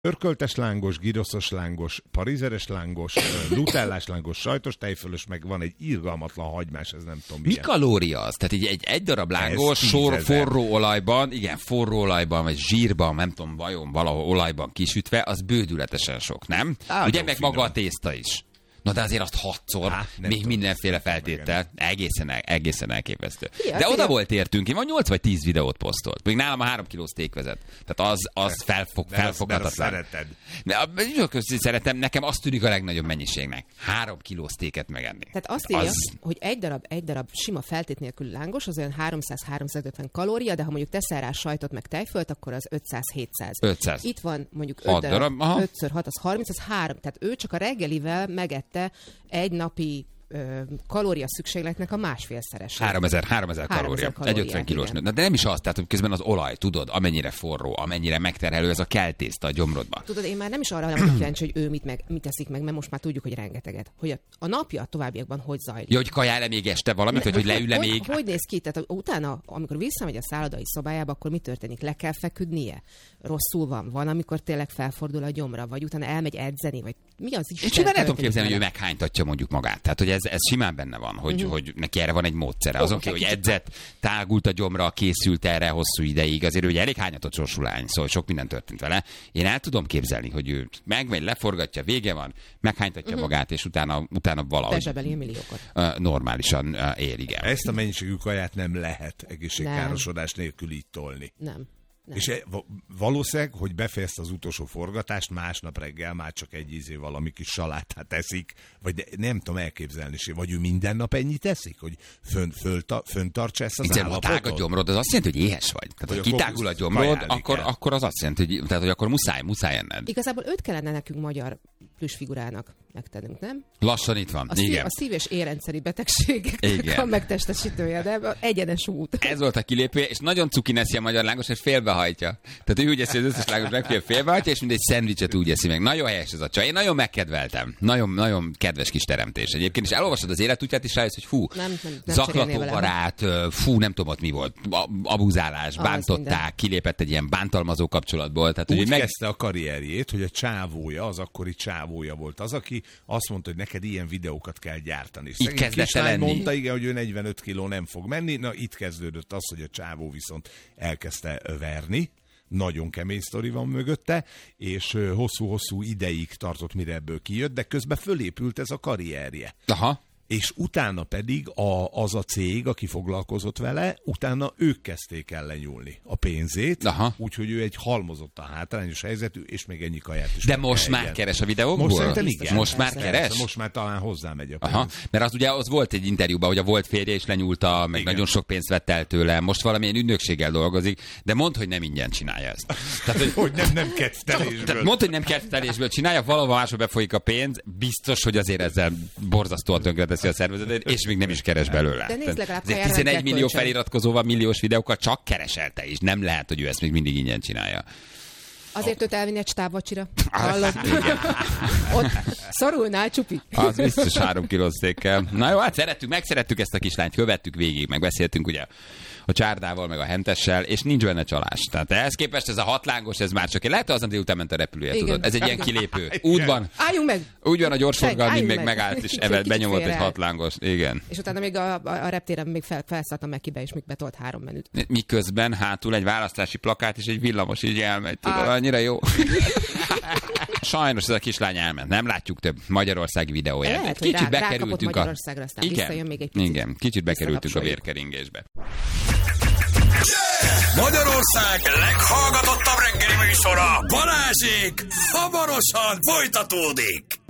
Örköltes lángos, giroszos lángos, parizeres lángos, nutellás lángos, sajtos tejfölös, meg van egy irgalmatlan hagymás, ez nem tudom milyen. Mi kalória az? Tehát egy darab lángos forró olajban, forró olajban, vagy zsírban, nem tudom, vajon valahol olajban kisütve, az bődületesen sok, nem? Ugye meg maga a tészta is. Na de azért azt 6-szor, még mindenféle feltéttel, egészen elképesztő. De oda volt értünk, én van 8 vagy 10 videót posztolt. Még nálam a 3 kiló steak vezet. Tehát az felfoghatatlan. Szeretem, nekem azt tűnik a legnagyobb mennyiségnek. 3 kiló steaket megenni. Tehát azt írja, hogy egy darab sima feltét nélkül lángos, az olyan 300-350 kalória, de ha mondjuk teszel rá sajtot meg tejfölt, akkor az 500-700. Itt van mondjuk 5 darab, 5x6, az 30, az 3. Tehát ő csak a reggelivel megette egy napi kalória szükségletnek a másfélszeres. 3000 kalória. Egy 50 kilós nő. De nem is az, tehát közben az olaj, tudod, amennyire forró, amennyire megterhelő ez a keltészta a gyomrodba. Tudod, én már nem is arra nem kíváncsi, hogy ő mit teszik meg, mert most már tudjuk, hogy rengeteget. Hogy a napja a továbbiakban hogy zajlik. Ja, hogy kajál-e még este valamit, vagy hogy leül-e még? Hogy néz ki? Tehát utána, amikor visszamegy a szállodai szobájába, akkor mi történik? Le kell feküdnie? Rosszul van, amikor tényleg felfordul a gyomra, vagy utána elmegy edzeni, vagy mi az is? És nem tudom képzelni, hogy ő meghánytatja mondjuk magát. Tehát, hogy ez simán benne van, hogy neki erre van egy módszere. Azon ki, hogy edzett, tágult a gyomra, készült erre hosszú ideig, azért ugye elég hányatott sorsulány, szóval sok minden történt vele. Én el tudom képzelni, hogy ő megmegy, leforgatja, vége van, meghánytatja magát, és utána valahogy bezsebeli milliókat. Normálisan él, igen. Ezt a mennyiségű kaját nem lehet egészségkárosodás nélkül így tolni. Nem. És valószínűleg, hogy befejezte az utolsó forgatást, másnap reggel már csak egy valami kis salátát eszik, vagy nem tudom elképzelni, vagy ő minden nap ennyit eszik, hogy föntartsa ezt az állapotot? Ha tág a gyomrod, az azt jelenti, hogy éhes vagy. Tehát, hogy kitágul a gyomrod, akkor az azt jelenti, hogy akkor muszáj enned. Igazából őt kellene nekünk magyar plüssfigurának megtennünk, nem? Lassan itt van. A szív- és érrendszeri betegségeknek a megtestesítője, de egyenes út. Ez volt a kilépője, és nagyon cukin eszi a magyar lángos, és félbehajtja. Tehát ő úgy eszi az összes lángos meg, félbehajtja, és mint egy szendvicset úgy eszi meg. Nagyon helyes ez a csaj. Én nagyon megkedveltem. Nagyon kedves kis teremtés egyébként, és elolvasod az életútját, és rájössz, hogy fú, zaklató-barát, nem tudom, ott mi volt, abuzálás, bántották, kilépett egy ilyen bántalmazó kapcsolatból. Tehát, úgy kezdte a karrierjét, hogy a csávója, az akkori csávója volt az, aki azt mondta, hogy neked ilyen videókat kell gyártani. Így kezdett el lenni. Mondta, igen, hogy ő 45 kiló nem fog menni. Na, itt kezdődött az, hogy a csávó viszont elkezdte verni. Nagyon kemény sztori van mögötte, és hosszú-hosszú ideig tartott, mire ebből kijött, de közben fölépült ez a karrierje. Aha. És utána pedig az a cég, aki foglalkozott vele, utána ők kezdték el lenyúlni a pénzét, úgyhogy ő egy halmozottan hátrányos helyzetű, és még ennyi kaját is. De most már keres a videókból? Most szerintem igen. Most már keres? Most már talán hozzámegy a pénz. Aha. Mert az ugye az volt egy interjúban, hogy a volt férje is lenyúlta, meg igen. Nagyon sok pénzt vett el tőle, most valamilyen ügynökséggel dolgozik, de mondd, hogy nem ingyen csinálja ezt. Tehát, hogy nem kedvtelésből. Mondd, hogy nem kedvtelésből csinálja, valahol máshol befolyik a pénz, biztos, hogy azért ezzel borzasztóan tönkreteszi a szervezetet, és még nem is keres belőle. De nézd legalább, 11 millió feliratkozóval, milliós videókkal csak kereselte is. Nem lehet, hogy ő ezt még mindig ingyen csinálja. Azért őt elvinni egy stábvacsira. Hallod? Ott szorulnál, Csupi. Az biztos 3 kiló steakkel. Na jó, hát megszerettük ezt a kislányt, követtük végig, megbeszéltünk ugye a csárdával, meg a hentessel, és nincs benne csalás. Tehát ehhez képest ez a 6 lángos, ez már csak lehet, hogy aznap délután ment a repülője, tudod. Ez egy ilyen kilépő. Útban. Álljunk meg! Úgy van a gyorsforgalmi, még megállt, és benyomott egy 6 lángos. Igen. És utána még a reptéren még felszálltam Mekibe, és még betolt 3 menüt. Miközben hátul egy választási plakát, és egy villamos így elmegy. Tudod, annyira jó. Sajnos ez a kislány elment. Nem látjuk több magyarországi videóját. Lehet, kicsit bekerültünk Magyarországra, aztán visszajön még egy picit. Igen, kicsit bekerültünk a vérkeringésbe. Magyarország leghallgatottabb reggeli műsora, Balázsék hamarosan folytatódik.